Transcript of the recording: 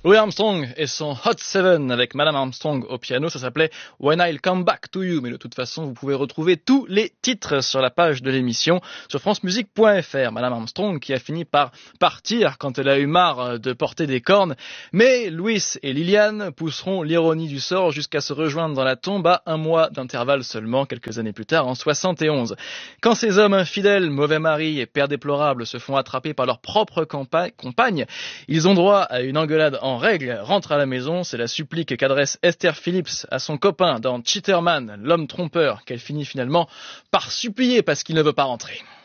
Louis Armstrong et son Hot Seven avec Madame Armstrong au piano, ça s'appelait When I'll Come Back to You. Mais de toute façon, vous pouvez retrouver tous les titres sur la page de l'émission sur francemusique.fr. Madame Armstrong qui a fini par partir quand elle a eu marre de porter des cornes. Mais Louis et Liliane pousseront l'ironie du sort jusqu'à se rejoindre dans la tombe à un mois d'intervalle seulement, quelques années plus tard, en 71. Quand ces hommes infidèles, mauvais maris et pères déplorables se font attraper par leur propre compagne, ils ont droit à une engueulade en règle. Rentre à la maison, c'est la supplique qu'adresse Esther Phillips à son copain dans Cheaterman, l'homme trompeur, qu'elle finit finalement par supplier parce qu'il ne veut pas rentrer.